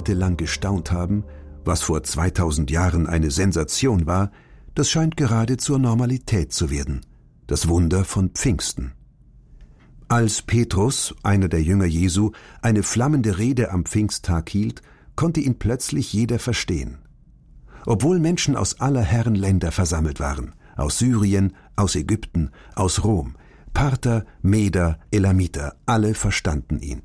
jahrzehntelang gestaunt haben, was vor 2000 Jahren eine Sensation war, das scheint gerade zur Normalität zu werden. Das Wunder von Pfingsten. Als Petrus, einer der Jünger Jesu, eine flammende Rede am Pfingsttag hielt, konnte ihn plötzlich jeder verstehen. Obwohl Menschen aus aller Herren Länder versammelt waren, aus Syrien, aus Ägypten, aus Rom, Parther, Meder, Elamiter, alle verstanden ihn.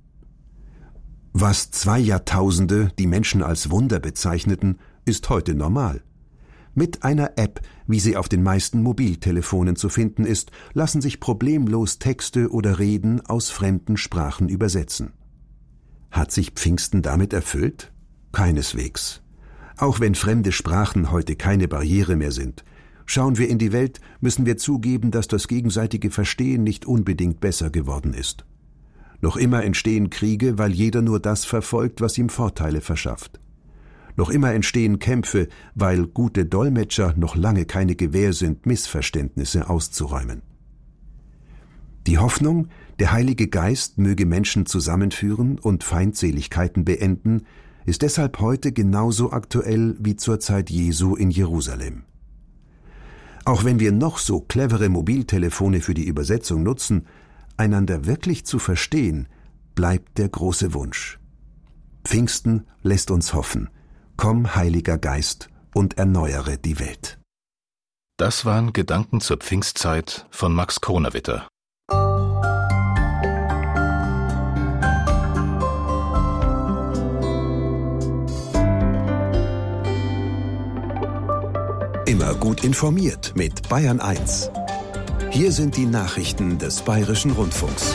Was 2 Jahrtausende die Menschen als Wunder bezeichneten, ist heute normal. Mit einer App, wie sie auf den meisten Mobiltelefonen zu finden ist, lassen sich problemlos Texte oder Reden aus fremden Sprachen übersetzen. Hat sich Pfingsten damit erfüllt? Keineswegs. Auch wenn fremde Sprachen heute keine Barriere mehr sind. Schauen wir in die Welt, müssen wir zugeben, dass das gegenseitige Verstehen nicht unbedingt besser geworden ist. Noch immer entstehen Kriege, weil jeder nur das verfolgt, was ihm Vorteile verschafft. Noch immer entstehen Kämpfe, weil gute Dolmetscher noch lange keine Gewähr sind, Missverständnisse auszuräumen. Die Hoffnung, der Heilige Geist möge Menschen zusammenführen und Feindseligkeiten beenden, ist deshalb heute genauso aktuell wie zur Zeit Jesu in Jerusalem. Auch wenn wir noch so clevere Mobiltelefone für die Übersetzung nutzen, einander wirklich zu verstehen, bleibt der große Wunsch. Pfingsten lässt uns hoffen. Komm, Heiliger Geist, und erneuere die Welt. Das waren Gedanken zur Pfingstzeit von Max Kronawitter. Immer gut informiert mit Bayern 1. Hier sind die Nachrichten des Bayerischen Rundfunks.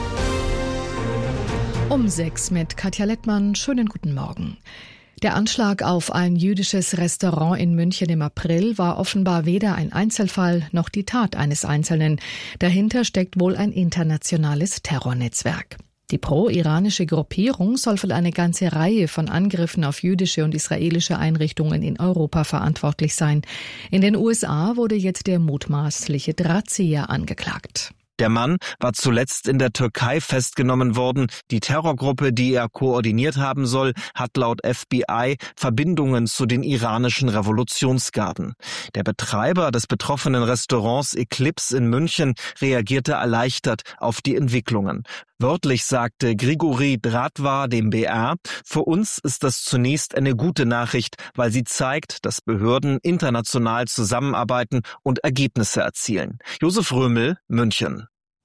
Um 6 mit Katja Lettmann. Schönen guten Morgen. Der Anschlag auf ein jüdisches Restaurant in München im April war offenbar weder ein Einzelfall noch die Tat eines Einzelnen. Dahinter steckt wohl ein internationales Terrornetzwerk. Die pro-iranische Gruppierung soll für eine ganze Reihe von Angriffen auf jüdische und israelische Einrichtungen in Europa verantwortlich sein. In den USA wurde jetzt der mutmaßliche Drahtzieher angeklagt. Der Mann war zuletzt in der Türkei festgenommen worden. Die Terrorgruppe, die er koordiniert haben soll, hat laut FBI Verbindungen zu den iranischen Revolutionsgarden. Der Betreiber des betroffenen Restaurants Eclipse in München reagierte erleichtert auf die Entwicklungen. Wörtlich sagte Grigori Dratwa dem BR: Für uns ist das zunächst eine gute Nachricht, weil sie zeigt, dass Behörden international zusammenarbeiten und Ergebnisse erzielen. Josef Römel, München.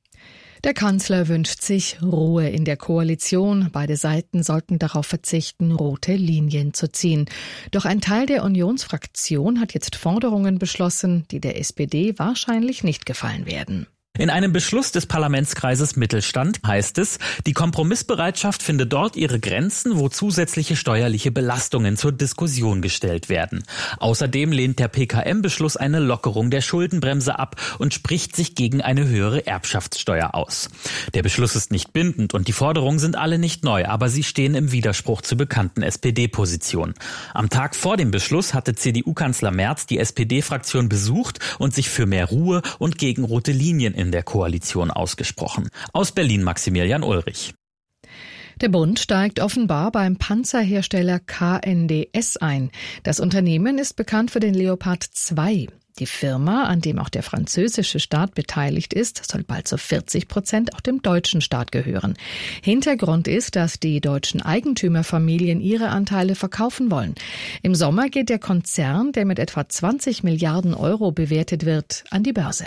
Der Kanzler wünscht sich Ruhe in der Koalition. Beide Seiten sollten darauf verzichten, rote Linien zu ziehen. Doch ein Teil der Unionsfraktion hat jetzt Forderungen beschlossen, die der SPD wahrscheinlich nicht gefallen werden. In einem Beschluss des Parlamentskreises Mittelstand heißt es, die Kompromissbereitschaft finde dort ihre Grenzen, wo zusätzliche steuerliche Belastungen zur Diskussion gestellt werden. Außerdem lehnt der PKM-Beschluss eine Lockerung der Schuldenbremse ab und spricht sich gegen eine höhere Erbschaftssteuer aus. Der Beschluss ist nicht bindend und die Forderungen sind alle nicht neu, aber sie stehen im Widerspruch zu bekannten SPD-Positionen. Am Tag vor dem Beschluss hatte CDU-Kanzler Merz die SPD-Fraktion besucht und sich für mehr Ruhe und gegen rote Linien in der Koalition ausgesprochen. Aus Berlin Maximilian Ulrich. Der Bund steigt offenbar beim Panzerhersteller KNDS ein. Das Unternehmen ist bekannt für den Leopard 2. Die Firma, an dem auch der französische Staat beteiligt ist, soll bald zu 40% auch dem deutschen Staat gehören. Hintergrund ist, dass die deutschen Eigentümerfamilien ihre Anteile verkaufen wollen. Im Sommer geht der Konzern, der mit etwa 20 Milliarden Euro bewertet wird, an die Börse.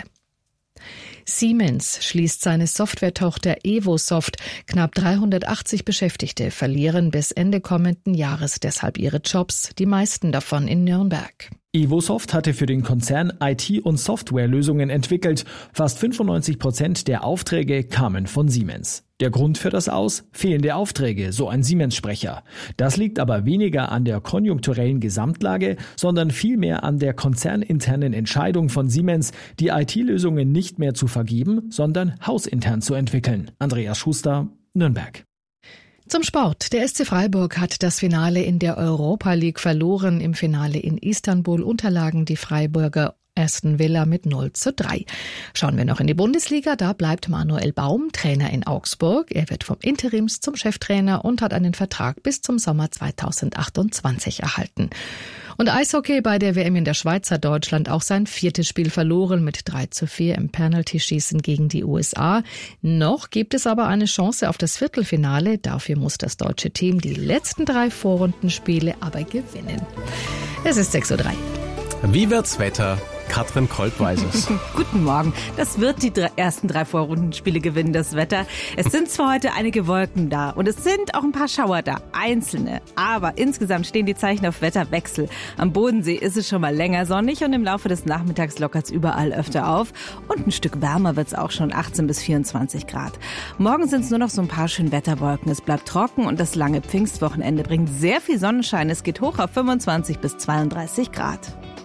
Siemens schließt seine Softwaretochter Evosoft. Knapp 380 Beschäftigte verlieren bis Ende kommenden Jahres deshalb ihre Jobs, die meisten davon in Nürnberg. Evosoft hatte für den Konzern IT- und Softwarelösungen entwickelt. Fast 95% der Aufträge kamen von Siemens. Der Grund für das Aus? Fehlende Aufträge, so ein Siemens-Sprecher. Das liegt aber weniger an der konjunkturellen Gesamtlage, sondern vielmehr an der konzerninternen Entscheidung von Siemens, die IT-Lösungen nicht mehr zu vergeben, sondern hausintern zu entwickeln. Andreas Schuster, Nürnberg. Zum Sport. Der SC Freiburg hat das Finale in der Europa League verloren. Im Finale in Istanbul unterlagen die Freiburger Aston Villa mit 0:3. Schauen wir noch in die Bundesliga. Da bleibt Manuel Baum Trainer in Augsburg. Er wird vom Interims zum Cheftrainer und hat einen Vertrag bis zum Sommer 2028 erhalten. Und Eishockey: bei der WM in der Schweiz hat Deutschland auch sein 4. Spiel verloren mit 3:4 im Penalty-Schießen gegen die USA. Noch gibt es aber eine Chance auf das Viertelfinale. Dafür muss das deutsche Team die letzten 3 Vorrundenspiele aber gewinnen. Es ist 6:03 Uhr. Wie wird's Wetter? Katrin Kolb weiß es. Guten Morgen. Das wird die ersten 3 Vorrundenspiele gewinnen, das Wetter. Es sind zwar heute einige Wolken da und es sind auch ein paar Schauer da, einzelne. Aber insgesamt stehen die Zeichen auf Wetterwechsel. Am Bodensee ist es schon mal länger sonnig und im Laufe des Nachmittags lockert es überall öfter auf. Und ein Stück wärmer wird es auch schon, 18 bis 24 Grad. Morgen sind es nur noch so ein paar schöne Wetterwolken. Es bleibt trocken und das lange Pfingstwochenende bringt sehr viel Sonnenschein. Es geht hoch auf 25 bis 32 Grad.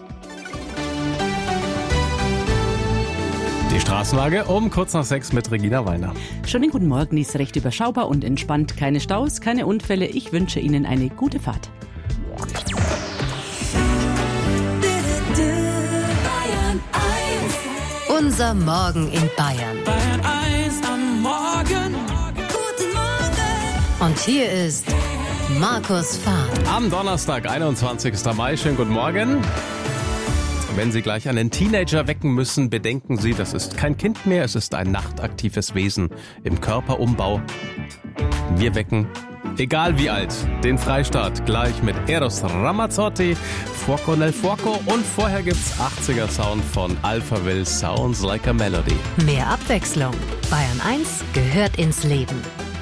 Die Straßenlage um kurz nach 6 mit Regina Weiner. Schönen guten Morgen, ist recht überschaubar und entspannt. Keine Staus, keine Unfälle. Ich wünsche Ihnen eine gute Fahrt. Unser Morgen in Bayern. Bayern 1 am Morgen. Guten Morgen. Und hier ist Markus Fahrt. Am Donnerstag, 21. Mai. Schönen guten Morgen. Wenn Sie gleich einen Teenager wecken müssen, bedenken Sie, das ist kein Kind mehr, es ist ein nachtaktives Wesen im Körperumbau. Wir wecken, egal wie alt, den Freistaat gleich mit Eros Ramazzotti, Fuoco nel Fuoco und vorher gibt's 80er Sound von Alphaville, Sounds Like a Melody. Mehr Abwechslung. Bayern 1 gehört ins Leben.